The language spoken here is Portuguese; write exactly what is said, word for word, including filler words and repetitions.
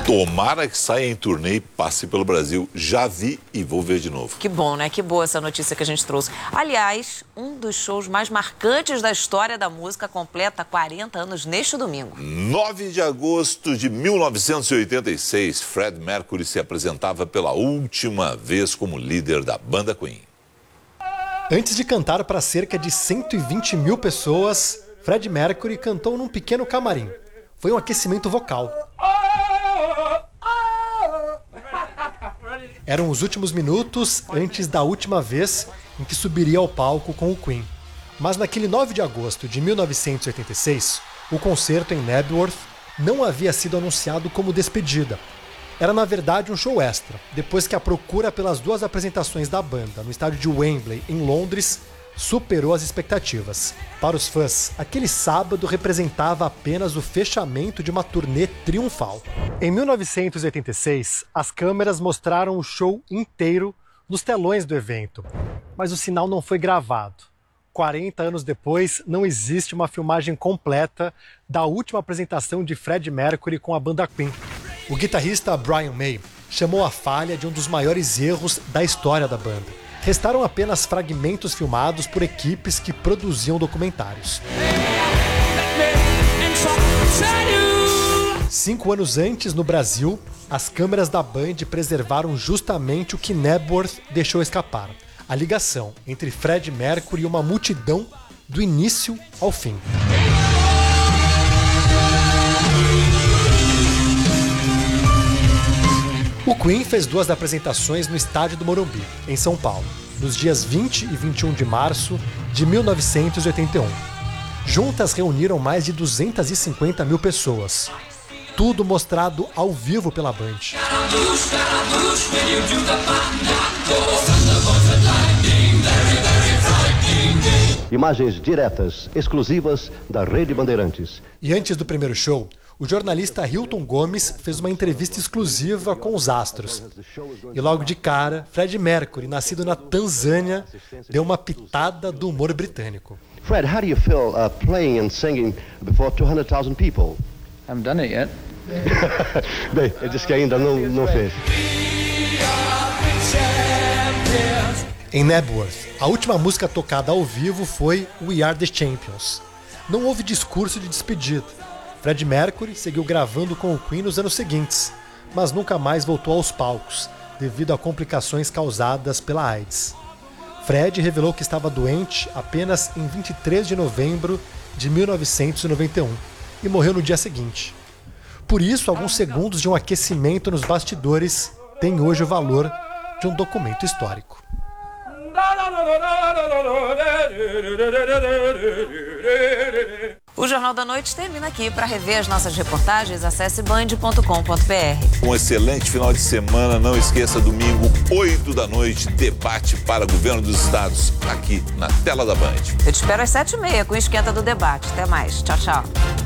Tomara que saia em turnê e passe pelo Brasil. Já vi e vou ver de novo. Que bom, né? Que boa essa notícia que a gente trouxe. Aliás, um dos shows mais marcantes da história da música completa quarenta anos neste domingo. nove de agosto de mil novecentos e oitenta e seis, Fred Mercury se apresentava pela última vez como líder da banda Queen. Antes de cantar para cerca de cento e vinte mil pessoas, Fred Mercury cantou num pequeno camarim. Foi um aquecimento vocal. Eram os últimos minutos antes da última vez em que subiria ao palco com o Queen. Mas naquele nove de agosto de mil novecentos e oitenta e seis, o concerto em Knebworth não havia sido anunciado como despedida. Era na verdade um show extra, depois que a procura pelas duas apresentações da banda no estádio de Wembley, em Londres, superou as expectativas. Para os fãs, aquele sábado representava apenas o fechamento de uma turnê triunfal. Em mil novecentos e oitenta e seis, as câmeras mostraram o show inteiro nos telões do evento, mas o sinal não foi gravado. quarenta anos depois, não existe uma filmagem completa da última apresentação de Fred Mercury com a banda Queen. O guitarrista Brian May chamou a falha de um dos maiores erros da história da banda. Restaram apenas fragmentos filmados por equipes que produziam documentários. Cinco anos antes, no Brasil, as câmeras da Band preservaram justamente o que Knebworth deixou escapar: a ligação entre Fred Mercury e uma multidão do início ao fim. O Queen fez duas apresentações no estádio do Morumbi, em São Paulo, nos dias vinte e vinte e um de março de mil novecentos e oitenta e um. Juntas reuniram mais de duzentas e cinquenta mil pessoas. Tudo mostrado ao vivo pela Band. Imagens diretas, exclusivas da Rede Bandeirantes. E antes do primeiro show, o jornalista Hilton Gomes fez uma entrevista exclusiva com os astros. E logo de cara, Fred Mercury, nascido na Tanzânia, deu uma pitada do humor britânico. Fred, how do you feel uh, playing and singing before two hundred thousand people? Haven't done it yet. Bem, ele disse que ainda não, não fez. Em Knebworth, a última música tocada ao vivo foi We Are The Champions. Não houve discurso de despedida. Fred Mercury seguiu gravando com o Queen nos anos seguintes, mas nunca mais voltou aos palcos, devido a complicações causadas pela AIDS. Fred revelou que estava doente apenas em vinte e três de novembro de mil novecentos e noventa e um e morreu no dia seguinte. Por isso, alguns segundos de um aquecimento nos bastidores têm hoje o valor de um documento histórico. O Jornal da Noite termina aqui. Para rever as nossas reportagens, acesse band ponto com ponto br. Um excelente final de semana. Não esqueça, domingo, oito da noite, debate para governo dos estados, aqui na tela da Band. Eu te espero às sete e meia com o Esquenta do Debate. Até mais. Tchau, tchau.